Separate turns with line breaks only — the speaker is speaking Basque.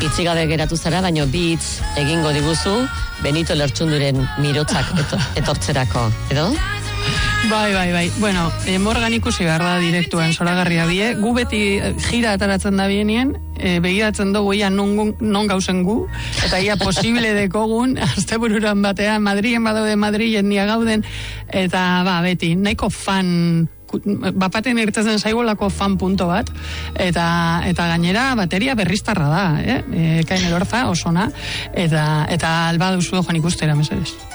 itzigabe geratu zara, baino bi hitz egingo diguzu Benito Lertxunduren mirotzak etortzerako, edo?
Bai. Bueno, Morgan ikusi behar da direktuen zoragarria die. Gu beti gira ataratzen da bienien, begiratzen dugu ia non gauzen gu, eta ia posible dekogun, astebururan batean, Madrilen badaude Madrilen nia gauden, eta beti, nahiko fan, bapaten irtetzen zaigolako fan punto bat, eta gainera bateria berriztarra da, Kain Elorza, osona, eta alba duzu joan ikustera, mesedez.